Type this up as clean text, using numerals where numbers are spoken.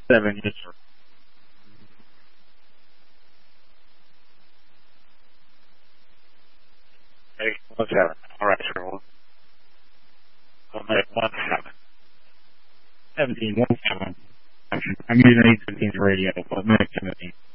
7, yes, sir. Hey, 1-7. All right, sir. We'll make 1-7. 17, 1-7. I'm using 815's radio, but make 17.